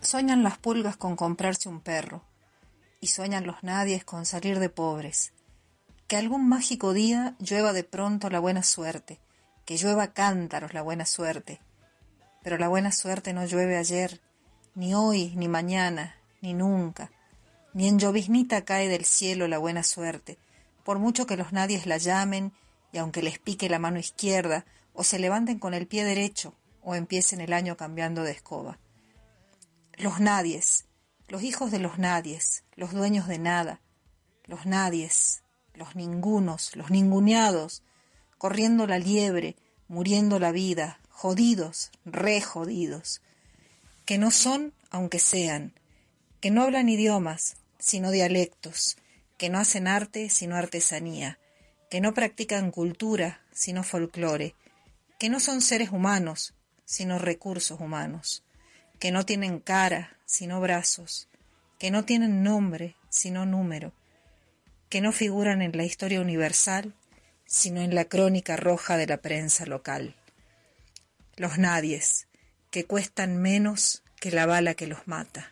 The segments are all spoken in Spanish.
Sueñan las pulgas con comprarse un perro, y sueñan los nadies con salir de pobres. Que algún mágico día llueva de pronto la buena suerte, que llueva a cántaros la buena suerte. Pero la buena suerte no llueve ayer, ni hoy, ni mañana, ni nunca. Ni en lloviznita cae del cielo la buena suerte, por mucho que los nadies la llamen, y aunque les pique la mano izquierda, o se levanten con el pie derecho, o empiecen el año cambiando de escoba. Los nadies, los hijos de los nadies, los dueños de nada, los nadies, los ningunos, los ninguneados, corriendo la liebre, muriendo la vida, jodidos, re jodidos, que no son aunque sean, que no hablan idiomas, sino dialectos, que no hacen arte sino artesanía, que no practican cultura sino folclore, que no son seres humanos sino recursos humanos, que no tienen cara sino brazos, que no tienen nombre sino número, que no figuran en la historia universal sino en la crónica roja de la prensa local. Los nadies, que cuestan menos que la bala que los mata.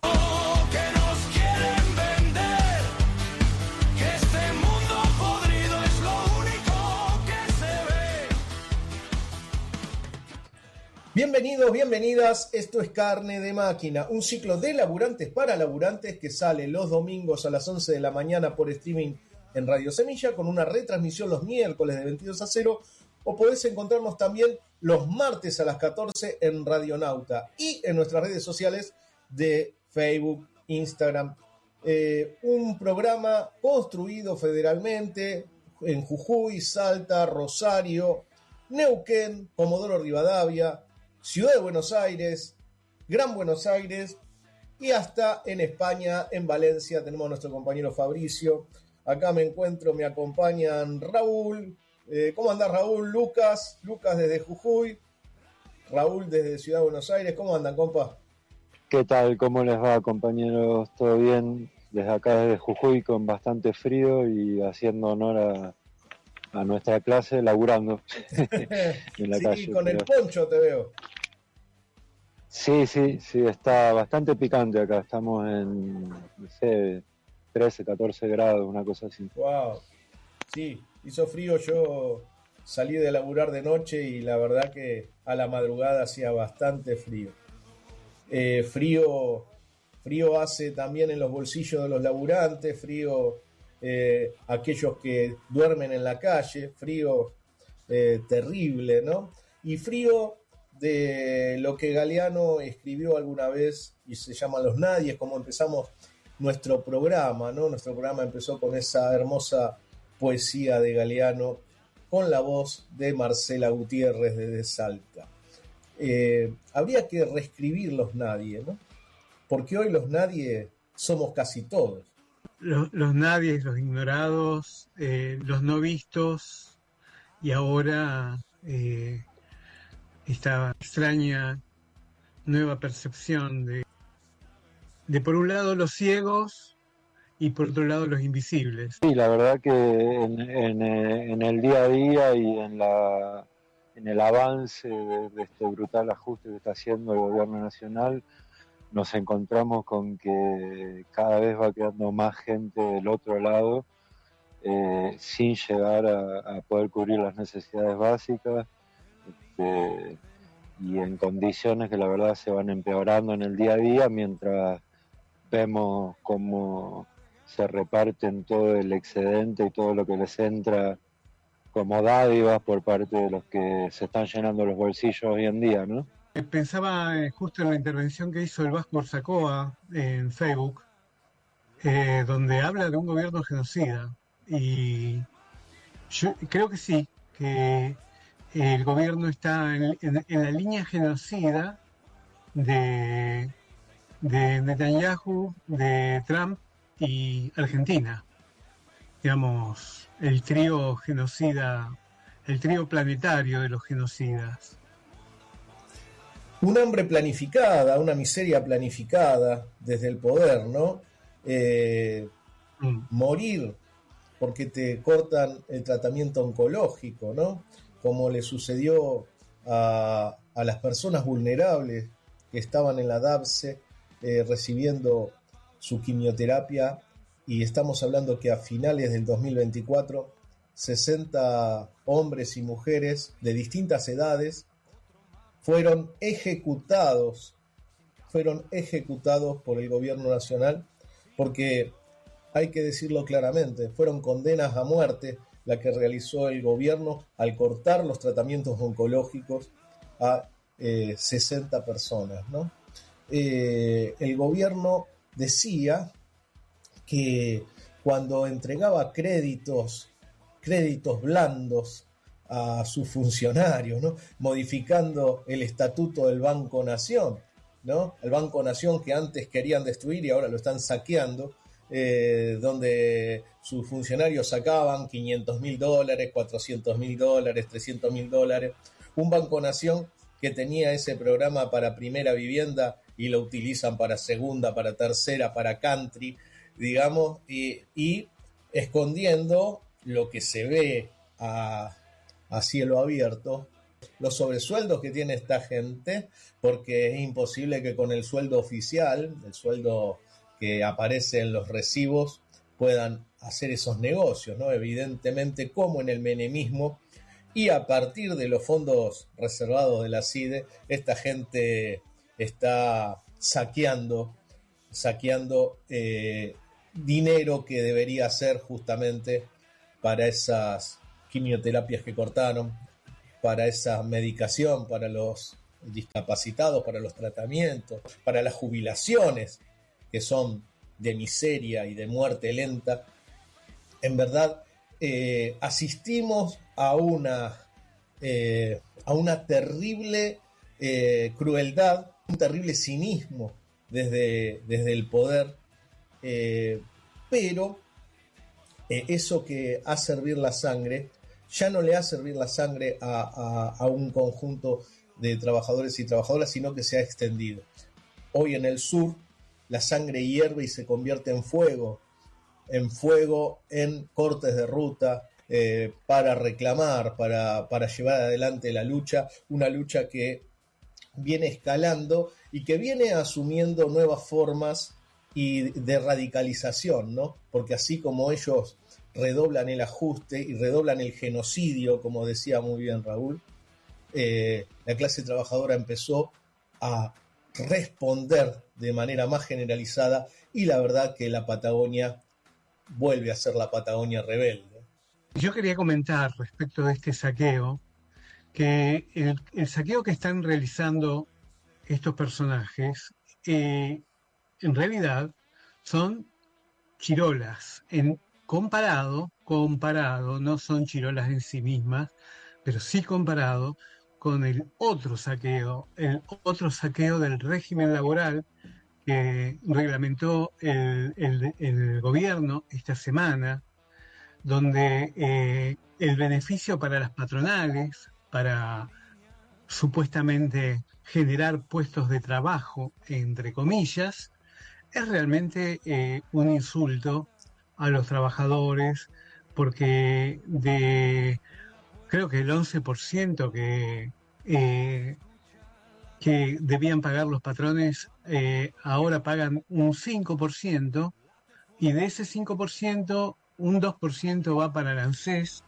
Bienvenidos, bienvenidas, esto es Carne de Máquina, un ciclo de laburantes para laburantes que sale los domingos a las 11 de la mañana por streaming en Radio Semilla, con una retransmisión los miércoles de 22 a 0, o podés encontrarnos también los martes a las 14 en Radionauta y en nuestras redes sociales de Facebook, Instagram. Un programa construido federalmente en Jujuy, Salta, Rosario, Neuquén, Comodoro Rivadavia, Ciudad de Buenos Aires, Gran Buenos Aires y hasta en España, en Valencia, tenemos a nuestro compañero Fabricio. Acá me encuentro, me acompañan Raúl. ¿Cómo andás, Raúl? Lucas desde Jujuy, Raúl desde Ciudad de Buenos Aires. ¿Cómo andan, compa? ¿Qué tal? ¿Cómo les va, compañeros? ¿Todo bien? Desde acá, desde Jujuy, con bastante frío y haciendo honor a nuestra clase, laburando en la calle. Con el poncho te veo. Sí, está bastante picante acá. Estamos en, no sé, 13, 14 grados, una cosa así. Wow. Sí, hizo frío. Yo salí de laburar de noche y la verdad que a la madrugada hacía bastante frío. Frío hace también en los bolsillos de los laburantes, frío aquellos que duermen en la calle, frío terrible, ¿no? Y frío de lo que Galeano escribió alguna vez y se llama Los Nadies, como empezamos nuestro programa, ¿no? Nuestro programa empezó con esa hermosa poesía de Galeano con la voz de Marcela Gutiérrez desde Salta. Habría que reescribir Los Nadies, ¿no? Porque hoy los Nadies somos casi todos. Los nadies, los ignorados, los no vistos, y ahora esta extraña nueva percepción de por un lado los ciegos y por otro lado los invisibles. Sí, la verdad que en el día a día y en el avance de este brutal ajuste que está haciendo el gobierno nacional, nos encontramos con que cada vez va quedando más gente del otro lado, sin llegar a poder cubrir las necesidades básicas, y en condiciones que la verdad se van empeorando en el día a día, mientras vemos cómo se reparten todo el excedente y todo lo que les entra como dádivas por parte de los que se están llenando los bolsillos hoy en día, ¿no? Pensaba justo en la intervención que hizo el Vasco Orzacoa en Facebook, donde habla de un gobierno genocida. Y yo creo que sí, que el gobierno está en la línea genocida de Netanyahu, de Trump y Argentina. Digamos, el trío genocida, el trío planetario de los genocidas. Un hambre planificada, una miseria planificada desde el poder, ¿no? Morir porque te cortan el tratamiento oncológico, ¿no? Como le sucedió a las personas vulnerables que estaban en la DAPSE recibiendo su quimioterapia, y estamos hablando que a finales del 2024 60 hombres y mujeres de distintas edades fueron ejecutados por el gobierno nacional, porque hay que decirlo claramente, fueron condenas a muerte la que realizó el gobierno al cortar los tratamientos oncológicos a 60 personas, ¿no? El gobierno decía que cuando entregaba créditos blandos a sus funcionarios, ¿no? Modificando el estatuto del Banco Nación, ¿no? El Banco Nación que antes querían destruir y ahora lo están saqueando, donde sus funcionarios sacaban $500.000, $400.000, $300.000, un Banco Nación que tenía ese programa para primera vivienda y lo utilizan para segunda, para tercera, para country, digamos, y escondiendo lo que se ve a cielo abierto, los sobresueldos que tiene esta gente, porque es imposible que con el sueldo oficial, el sueldo que aparece en los recibos, puedan hacer esos negocios, ¿no? Evidentemente, como en el menemismo, y a partir de los fondos reservados de la CIDE, esta gente está saqueando dinero que debería ser justamente para esas quimioterapias que cortaron, para esa medicación, para los discapacitados, para los tratamientos, para las jubilaciones, que son de miseria y de muerte lenta. En verdad, asistimos a una terrible crueldad, un terrible cinismo desde el poder, pero eso que hace hervir la sangre ya no le hace hervir la sangre a un conjunto de trabajadores y trabajadoras, sino que se ha extendido. Hoy en el sur la sangre hierve y se convierte en fuego, en cortes de ruta, para reclamar, para llevar adelante la lucha, una lucha que viene escalando y que viene asumiendo nuevas formas y de radicalización, ¿no? Porque así como ellos redoblan el ajuste y redoblan el genocidio, como decía muy bien Raúl, la clase trabajadora empezó a responder de manera más generalizada, y la verdad que la Patagonia vuelve a ser la Patagonia rebelde. Yo quería comentar respecto de este saqueo, que el saqueo que están realizando estos personajes, en realidad son chirolas, comparado, no son chirolas en sí mismas, pero sí comparado con el otro saqueo del régimen laboral que reglamentó el gobierno esta semana, donde el beneficio para las patronales, para supuestamente generar puestos de trabajo, entre comillas, es realmente un insulto a los trabajadores, porque creo que el 11% que debían pagar los patrones, ahora pagan un 5%, y de ese 5%, un 2% va para el ANSES,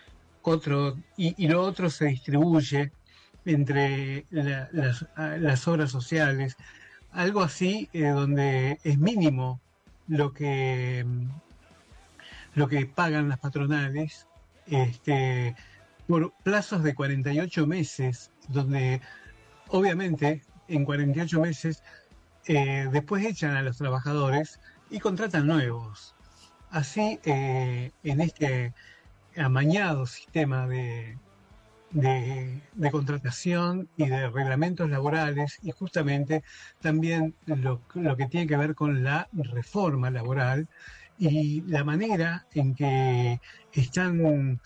y lo otro se distribuye entre las obras sociales, algo así, donde es mínimo lo que pagan las patronales, por plazos de 48 meses, donde obviamente en 48 meses después echan a los trabajadores y contratan nuevos. Así, en este amañado sistema de contratación y de reglamentos laborales, y justamente también lo que tiene que ver con la reforma laboral y la manera en que están,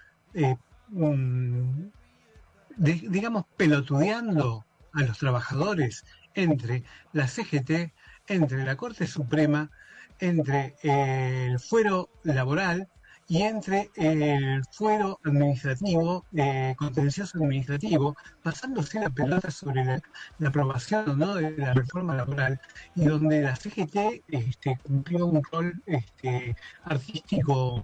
digamos, pelotudeando a los trabajadores entre la CGT, entre la Corte Suprema, entre el fuero laboral y entre el fuero administrativo, contencioso administrativo, pasándose la pelota sobre la aprobación o no de la reforma laboral, y donde la CGT cumplió un rol artístico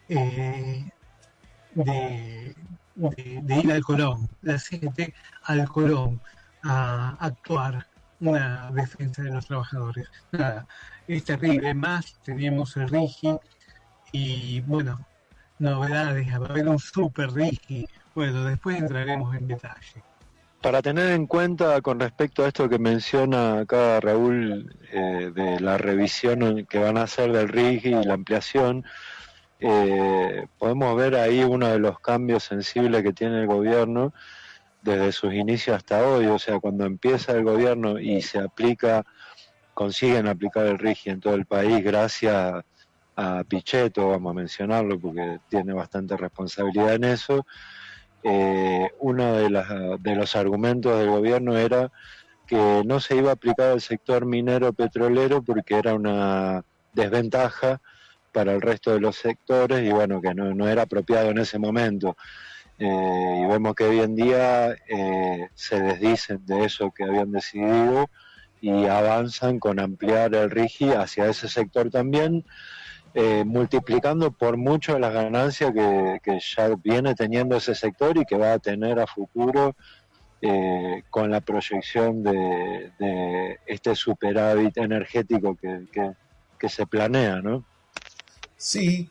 de ir al Colón, la CGT al Colón, a actuar una defensa de los trabajadores. Nada, es terrible. Más tenemos el RIGI y, bueno, novedades, va a haber un super RIGI. Bueno, después entraremos en detalle. Para tener en cuenta con respecto a esto que menciona acá Raúl, de la revisión que van a hacer del RIGI y la ampliación, podemos ver ahí uno de los cambios sensibles que tiene el gobierno desde sus inicios hasta hoy. O sea, cuando empieza el gobierno y consiguen aplicar el RIGI en todo el país gracias a Pichetto, vamos a mencionarlo porque tiene bastante responsabilidad en eso. Uno de los argumentos del gobierno era que no se iba a aplicar al sector minero petrolero porque era una desventaja para el resto de los sectores y bueno, que no era apropiado en ese momento. Y vemos que hoy en día se desdicen de eso que habían decidido y avanzan con ampliar el RIGI hacia ese sector también, multiplicando por mucho las ganancias que ya viene teniendo ese sector y que va a tener a futuro con la proyección de este superávit energético que se planea, ¿no? Sí,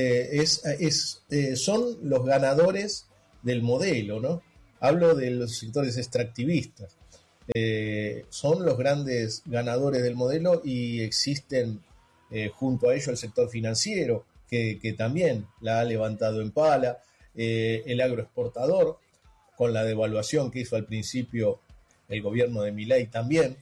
son los ganadores del modelo, ¿no? Hablo de los sectores extractivistas. Son los grandes ganadores del modelo y existen junto a ello el sector financiero, que también la ha levantado en pala, el agroexportador, con la devaluación que hizo al principio el gobierno de Milei también,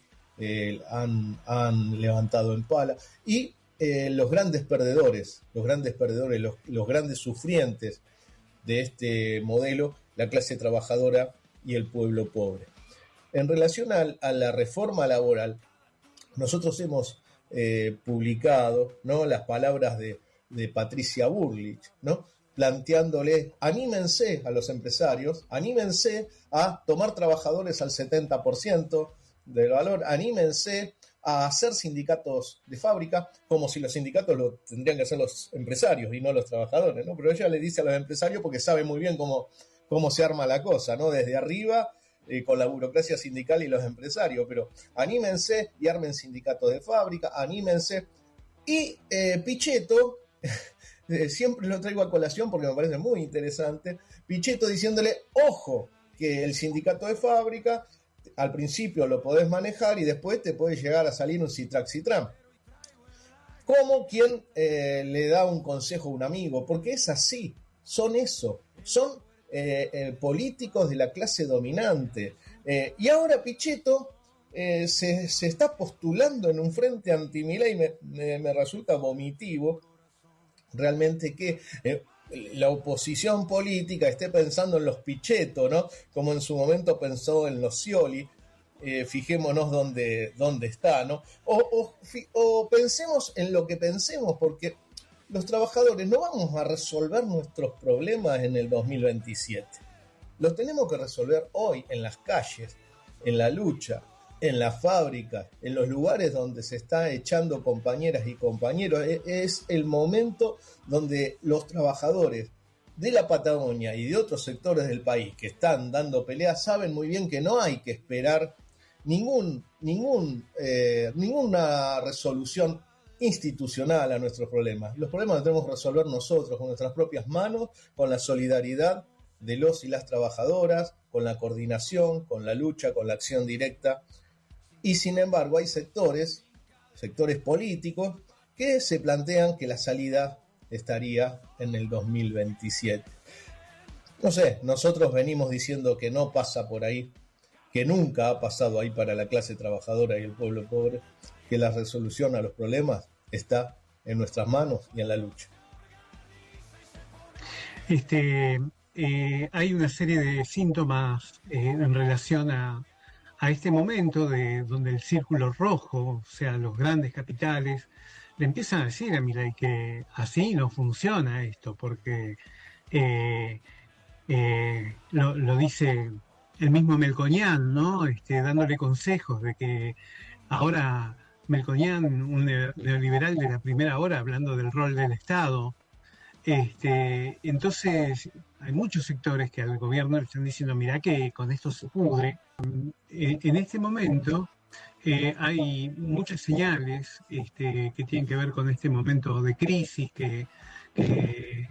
han levantado en pala, y los grandes perdedores, los grandes sufrientes de este modelo, la clase trabajadora y el pueblo pobre. En relación a la reforma laboral, nosotros hemos publicado, ¿no?, las palabras de Patricia Bullrich, ¿no?, planteándole: anímense a los empresarios, anímense a tomar trabajadores al 70% del valor, anímense a hacer sindicatos de fábrica, como si los sindicatos lo tendrían que hacer los empresarios y no los trabajadores, ¿no? Pero ella le dice a los empresarios porque sabe muy bien cómo se arma la cosa, ¿no? Desde arriba, con la burocracia sindical y los empresarios, pero anímense y armen sindicatos de fábrica, anímense. Y Pichetto, siempre lo traigo a colación porque me parece muy interesante, Pichetto diciéndole: ojo, que el sindicato de fábrica al principio lo podés manejar y después te puede llegar a salir un Citrac-Citram. Como quien le da un consejo a un amigo, porque es así, son eso, son políticos de la clase dominante. Y ahora Pichetto se está postulando en un frente anti-Milei, me resulta vomitivo realmente que la oposición política esté pensando en los Pichetto, ¿no?, como en su momento pensó en los Scioli. Fijémonos dónde está, ¿no? O pensemos en lo que pensemos, porque los trabajadores no vamos a resolver nuestros problemas en el 2027. Los tenemos que resolver hoy en las calles, en la lucha, en las fábricas, en los lugares donde se está echando compañeras y compañeros. Es el momento donde los trabajadores de la Patagonia y de otros sectores del país que están dando peleas saben muy bien que no hay que esperar ninguna resolución institucional a nuestros problemas. Los problemas los tenemos que resolver nosotros con nuestras propias manos, con la solidaridad de los y las trabajadoras, con la coordinación, con la lucha, con la acción directa. Y sin embargo hay sectores políticos que se plantean que la salida estaría en el 2027. No sé, nosotros venimos diciendo que no pasa por ahí, que nunca ha pasado ahí para la clase trabajadora y el pueblo pobre, que la resolución a los problemas está en nuestras manos y en la lucha. Hay una serie de síntomas en relación a este momento donde el círculo rojo, o sea, los grandes capitales, le empiezan a decir a Milei que así no funciona esto, porque lo dice el mismo Melconian, ¿no? Dándole consejos de que ahora Melconian, un neoliberal de la primera hora, hablando del rol del Estado. Entonces, hay muchos sectores que al gobierno le están diciendo, mira que con esto se pudre. En este momento hay muchas señales que tienen que ver con este momento de crisis que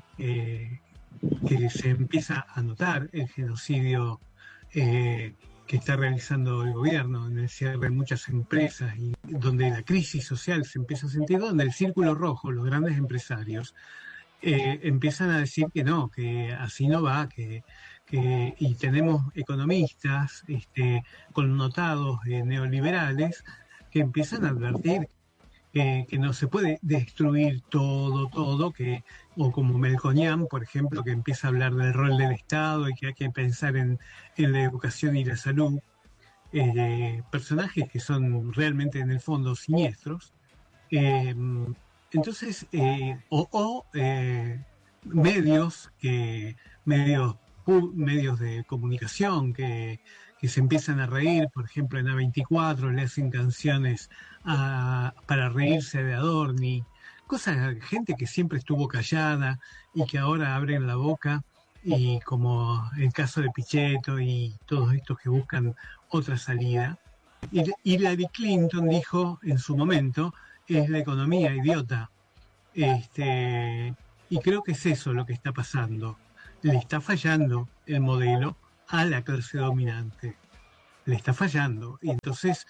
se empieza a notar el genocidio que está realizando el gobierno en el cierre de muchas empresas y donde la crisis social se empieza a sentir, donde el círculo rojo, los grandes empresarios, empiezan a decir que no, que así no va, y tenemos economistas connotados neoliberales que empiezan a advertir que no se puede destruir todo, o como Melconian, por ejemplo, que empieza a hablar del rol del Estado y que hay que pensar en la educación y la salud, personajes que son realmente en el fondo siniestros. Entonces, medios de comunicación que se empiezan a reír, por ejemplo en A24 le hacen canciones para reírse de Adorni, gente que siempre estuvo callada y que ahora abren la boca, y como el caso de Pichetto y todos estos que buscan otra salida. Hillary Clinton dijo en su momento, es la economía idiota, y creo que es eso lo que está pasando. Le está fallando el modelo a la clase dominante, le está fallando, y entonces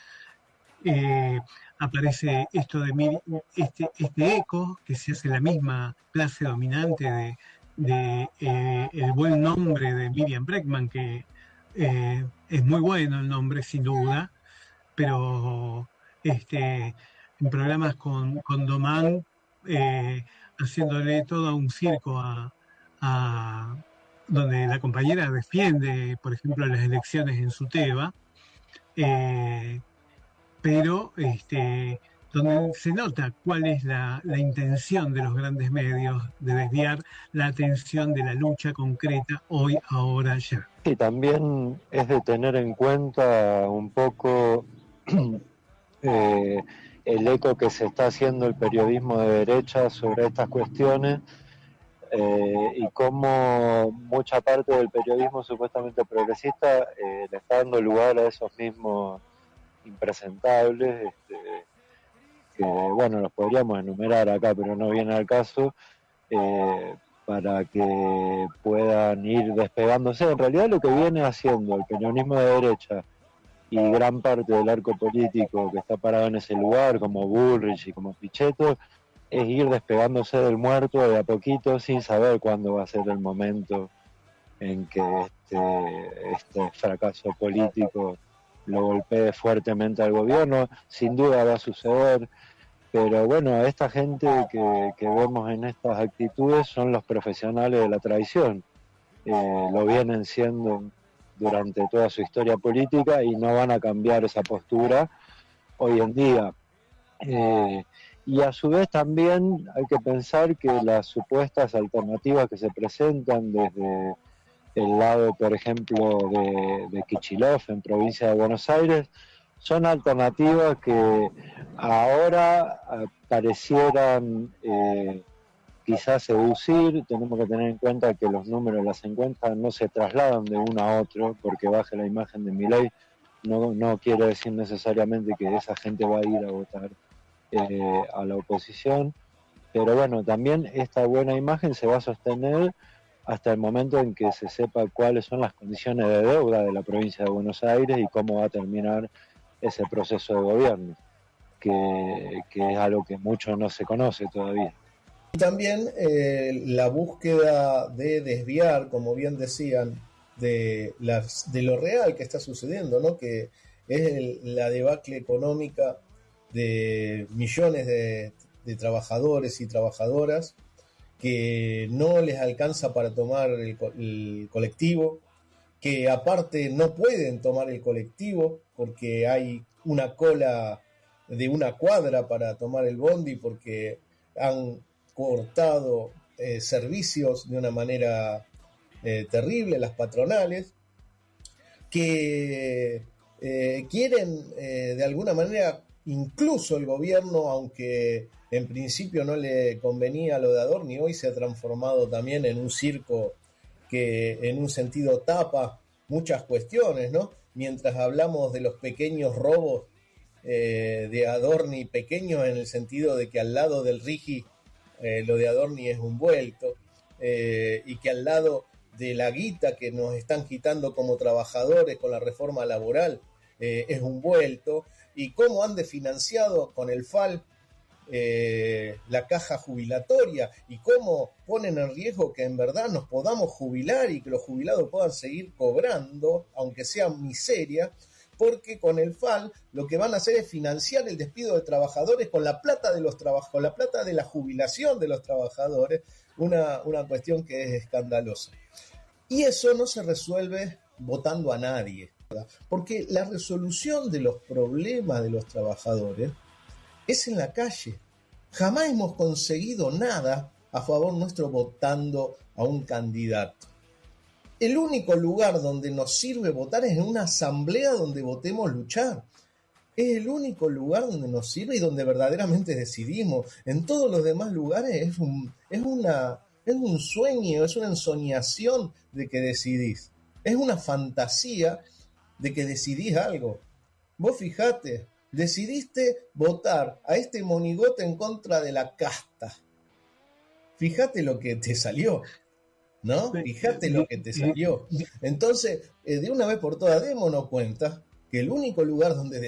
aparece esto de este eco que se hace la misma clase dominante de el buen nombre de Miriam Bregman, que es muy bueno el nombre sin duda, pero en programas con Domán, haciéndole todo un circo a donde la compañera defiende, por ejemplo, las elecciones en Suteba, pero donde se nota cuál es la intención de los grandes medios de desviar la atención de la lucha concreta hoy, ahora, ya. Y también es de tener en cuenta un poco el eco que se está haciendo el periodismo de derecha sobre estas cuestiones, y cómo mucha parte del periodismo supuestamente progresista le está dando lugar a esos mismos impresentables, que bueno, los podríamos enumerar acá, pero no viene al caso, para que puedan ir despegándose. En realidad lo que viene haciendo el periodismo de derecha y gran parte del arco político que está parado en ese lugar, como Bullrich y como Pichetto, es ir despegándose del muerto de a poquito, sin saber cuándo va a ser el momento en que este fracaso político lo golpee fuertemente al gobierno. Sin duda va a suceder, pero bueno, esta gente que vemos en estas actitudes son los profesionales de la traición. Lo vienen siendo durante toda su historia política y no van a cambiar esa postura hoy en día. Y a su vez también hay que pensar que las supuestas alternativas que se presentan desde el lado, por ejemplo, de Kicillof en provincia de Buenos Aires, son alternativas que ahora parecieran quizás seducir. Tenemos que tener en cuenta que los números de las encuestas no se trasladan de uno a otro, porque baje la imagen de Milei no quiere decir necesariamente que esa gente va a ir a votar a la oposición, pero bueno, también esta buena imagen se va a sostener hasta el momento en que se sepa cuáles son las condiciones de deuda de la provincia de Buenos Aires y cómo va a terminar ese proceso de gobierno, que es algo que mucho no se conoce todavía. Y también la búsqueda de desviar, como bien decían, de lo real que está sucediendo, ¿no? Que es la debacle económica de millones de trabajadores y trabajadoras que no les alcanza para tomar el colectivo, que aparte no pueden tomar el colectivo porque hay una cola de una cuadra para tomar el bondi porque han cortado servicios de una manera terrible, las patronales, que quieren de alguna manera, incluso el gobierno, aunque en principio no le convenía lo de Adorni, hoy se ha transformado también en un circo que en un sentido tapa muchas cuestiones, ¿no? Mientras hablamos de los pequeños robos de Adorni, pequeños en el sentido de que al lado del Rigi lo de Adorni es un vuelto, y que al lado de la guita que nos están quitando como trabajadores con la reforma laboral es un vuelto, y cómo han desfinanciado con el FAL la caja jubilatoria, y cómo ponen en riesgo que en verdad nos podamos jubilar y que los jubilados puedan seguir cobrando, aunque sea miseria, porque con el FAL lo que van a hacer es financiar el despido de trabajadores con la plata de los con la plata de la jubilación de los trabajadores, una cuestión que es escandalosa. Y eso no se resuelve votando a nadie, ¿verdad? Porque la resolución de los problemas de los trabajadores es en la calle. Jamás hemos conseguido nada a favor nuestro votando a un candidato. El único lugar donde nos sirve votar es en una asamblea donde votemos luchar. Es el único lugar donde nos sirve y donde verdaderamente decidimos. En todos los demás lugares es un sueño, es una ensoñación de que decidís. Es una fantasía de que decidís algo. Vos fijate, decidiste votar a este monigote en contra de la casta. Fíjate lo que te salió, ¿no? Fíjate lo que te salió. Entonces, de una vez por todas, démonos cuenta que el único lugar donde